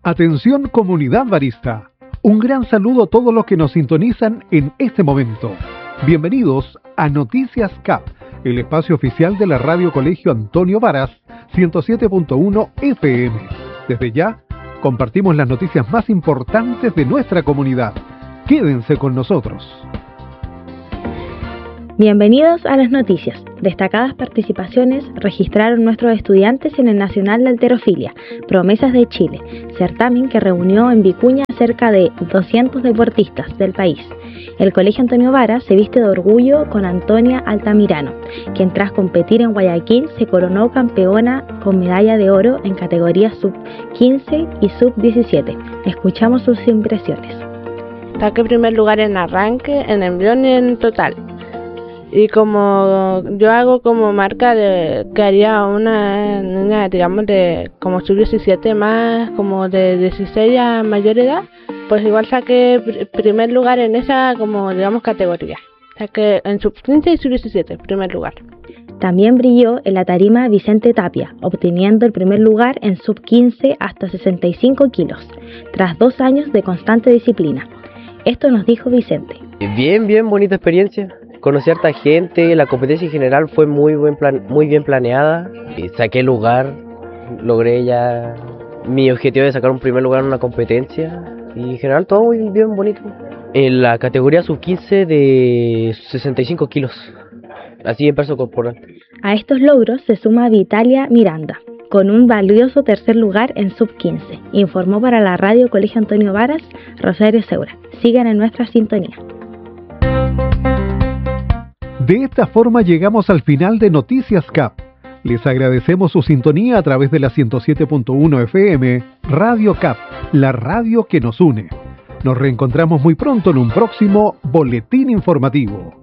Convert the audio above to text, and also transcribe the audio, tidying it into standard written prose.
Atención comunidad barista. Un gran saludo a todos los que nos sintonizan en este momento. Bienvenidos a Noticias CAP, el espacio oficial de la Radio Colegio Antonio Varas, 107.1 FM. Desde ya, compartimos las noticias más importantes de nuestra comunidad. Quédense con nosotros. Bienvenidos a las noticias. Destacadas participaciones registraron nuestros estudiantes en el Nacional de Halterofilia, Promesas de Chile, certamen que reunió en Vicuña cerca de 200 deportistas del país. El Colegio Antonio Varas se viste de orgullo con Antonia Altamirano, quien tras competir en Guayaquil se coronó campeona con medalla de oro en categorías sub-15 y sub-17. Escuchamos sus impresiones. Saqué primer lugar en arranque, en envión y en total. Y como yo hago como marca de que haría una niña, digamos, de como sub-17 más, como de 16 a mayor edad, pues igual saqué primer lugar en esa, como digamos, categoría. Saqué en sub-15 y sub-17, primer lugar. También brilló en la tarima Vicente Tapia, obteniendo el primer lugar en sub-15 hasta 65 kilos, tras 2 años de constante disciplina. Esto nos dijo Vicente. Bien, bonita experiencia. Conocí a harta gente, la competencia en general fue muy bien planeada. Saqué lugar, logré ya mi objetivo de sacar un primer lugar en una competencia. Y en general todo muy bien, bonito. En la categoría sub-15 de 65 kilos, así en peso corporal. A estos logros se suma Vitalia Miranda, con un valioso tercer lugar en sub-15, informó para la Radio Colegio Antonio Varas, Rosario Seura. Sigan en nuestra sintonía. De esta forma llegamos al final de Noticias CAP. Les agradecemos su sintonía a través de la 107.1 FM, Radio CAP, la radio que nos une. Nos reencontramos muy pronto en un próximo boletín informativo.